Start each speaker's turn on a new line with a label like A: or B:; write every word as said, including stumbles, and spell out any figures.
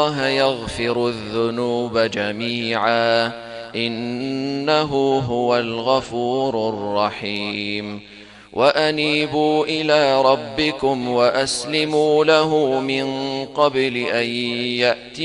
A: الله يغفر الذنوب جميعا إنه هو الغفور الرحيم وأنيبوا إلى ربكم وأسلموا له من قبل أن يأتي